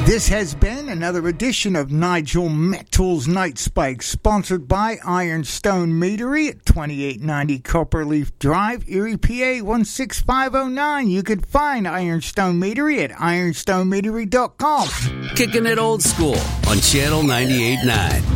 This has been another edition of Nigel Metal's Night Spike, sponsored by Ironstone Meadery at 2890 Copperleaf Drive, Erie, PA 16509. You can find Ironstone Meadery at ironstonemeadery.com. Kicking it old school on Channel 98.9.